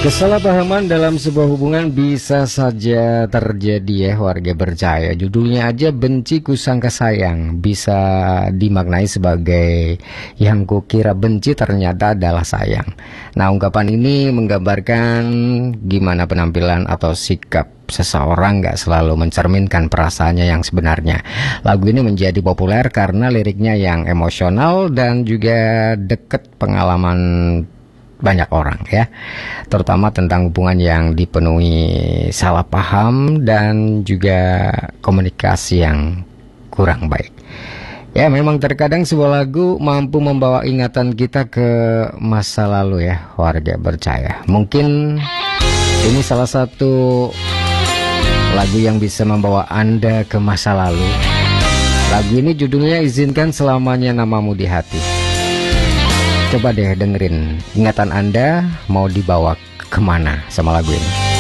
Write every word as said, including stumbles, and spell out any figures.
Kesalahpahaman dalam sebuah hubungan bisa saja terjadi ya warga percaya. Judulnya aja benci kusangka sayang, bisa dimaknai sebagai yang kukira benci ternyata adalah sayang. Nah, ungkapan ini menggambarkan gimana penampilan atau sikap seseorang gak selalu mencerminkan perasaannya yang sebenarnya. Lagu ini menjadi populer karena liriknya yang emosional dan juga deket pengalaman banyak orang ya, terutama tentang hubungan yang dipenuhi salah paham dan juga komunikasi yang kurang baik. Ya, memang terkadang sebuah lagu mampu membawa ingatan kita ke masa lalu ya warga percaya. Mungkin ini salah satu lagu yang bisa membawa Anda ke masa lalu. Lagu ini judulnya Izinkan Selamanya Namamu di Hati. Coba deh dengerin, ingatan Anda mau dibawa kemana sama lagu ini.